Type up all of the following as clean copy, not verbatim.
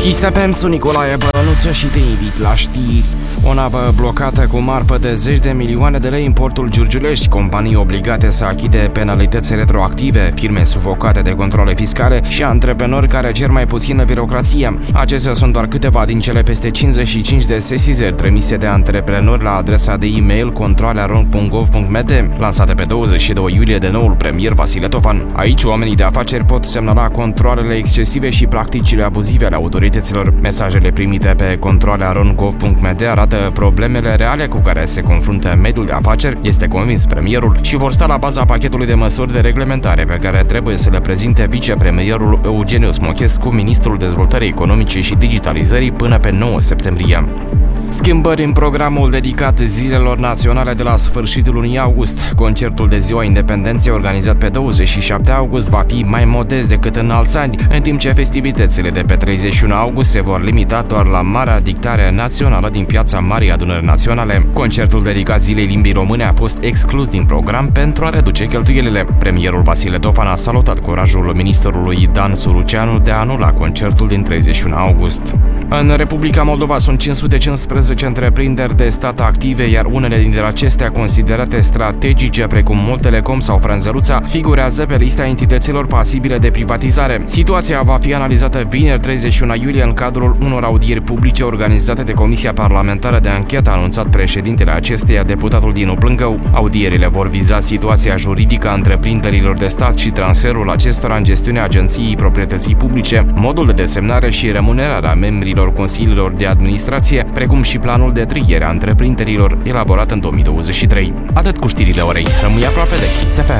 Kiss FM, sunt Nicolae Bănuță și te invit la știri. O navă blocată cu marfă de zeci de milioane de lei în portul Giurgiulești, companii obligate să achite penalități retroactive, firme sufocate de controle fiscale și antreprenori care cer mai puțină birocrație. Acestea sunt doar câteva din cele peste 55 de sesizări trimise de antreprenori la adresa de e-mail controalearon.gov.md, lansate pe 22 iulie de noul premier Vasile Tofan. Aici oamenii de afaceri pot semnala controalele excesive și practicile abuzive ale autorităților. Mesajele primite pe controalearon.gov.md arată problemele reale cu care se confruntă mediul de afaceri, este convins premierul, și vor sta la baza pachetului de măsuri de reglementare pe care trebuie să le prezinte vicepremierul Eugeniu Smochescu, ministrul dezvoltării economice și digitalizării, până pe 9 septembrie. Schimbări în programul dedicat zilelor naționale de la sfârșitul lunii august. Concertul de Ziua Independenței, organizat pe 27 august, va fi mai modest decât în alți ani, în timp ce festivitățile de pe 31 august se vor limita doar la marea dictare națională din piața Marii Adunări Naționale. Concertul dedicat Zilei Limbii Române a fost exclus din program pentru a reduce cheltuielile. Premierul Vasile Tofan a salutat curajul ministrului Dan Suruceanu de a anula concertul din 31 august. În Republica Moldova sunt 515 întreprinderi de stat active, iar unele dintre acestea considerate strategice, precum Moltelecom sau Frânzeluța, figurează pe lista entităților pasibile de privatizare. Situația va fi analizată vineri 31 iulie în cadrul unor audieri publice organizate de Comisia Parlamentară de Anchetă, a anunțat președintele acesteia, deputatul Dinu Plângău. Audierile vor viza situația juridică a întreprinderilor de stat și transferul acestora în gestiunea Agenției Proprietății Publice, modul de desemnare și remunerarea membrilor consiliilor de administrație, precum și planul de triere a întreprinderilor elaborat în 2023. Atât cu știrile orei. Rămâi aproape de Kiss FM.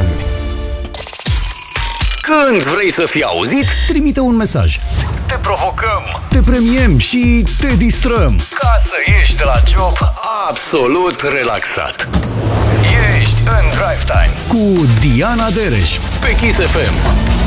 Când vrei să fii auzit, trimite un mesaj. Te provocăm, te premiem și te distrăm, ca să ieși de la job absolut relaxat. Ești în Drive Time cu Diana Dereș pe Kiss FM.